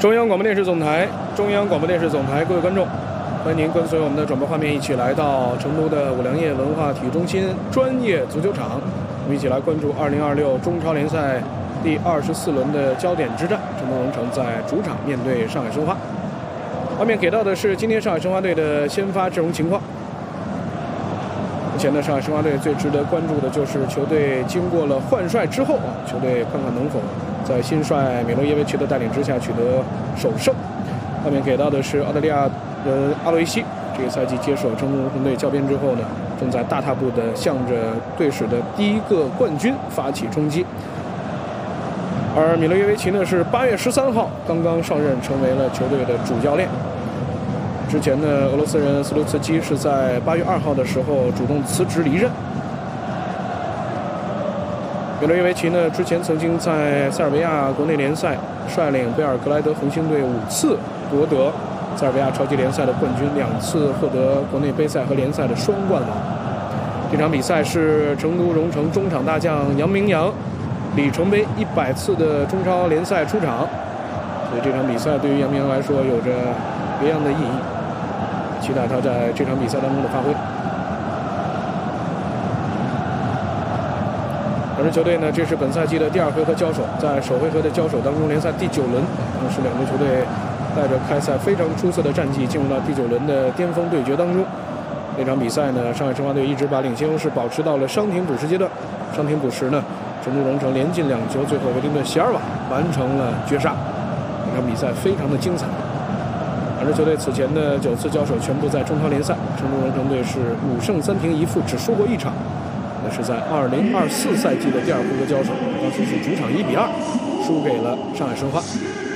中央广播电视总台，各位观众，欢迎您跟随我们的转播画面一起来到成都的五粮液文化体育中心专业足球场，我们一起来关注2026中超联赛第24轮的焦点之战。成都龙城在主场面对上海申花。画面给到的是今天上海申花队的先发阵容情况。目前的上海申花队最值得关注的就是球队经过了换帅之后球队看看能否在新帅米洛耶维奇的带领之下取得首胜。画面给到的是澳大利亚人阿洛伊西，这个赛季接手成都龙城队教鞭之后呢，正在大踏步的向着队史的第一个冠军发起冲击。而米洛耶维奇呢是8月13号刚刚上任，成为了球队的主教练。之前呢，俄罗斯人斯卢茨基是在8月2号的时候主动辞职离任。米洛耶维奇呢，之前曾经在塞尔维亚国内联赛率领贝尔格莱德红星队5次夺得塞尔维亚超级联赛的冠军，2次获得国内杯赛和联赛的双冠王。这场比赛是成都荣城中场大将杨明洋里程碑100次的中超联赛出场，所以这场比赛对于杨明洋来说有着别样的意义。期待他在这场比赛当中的发挥。两支球队呢，这是本赛季的第2回合交手，在首回合的交手当中，联赛第9轮，当时两支球队带着开赛非常出色的战绩，进入到第9轮的巅峰对决当中。那场比赛呢，上海申花队一直把领先优势保持到了伤停补时阶段。伤停补时呢，成都荣城连进2球，最后维林顿席尔瓦完成了绝杀。这场比赛非常的精彩。两支球队此前的9次交手全部在中超联赛，成都荣城队是5胜3平1负，只输过1场，那是在2024赛季的第2回合交手，当时是主场1-2输给了上海申花。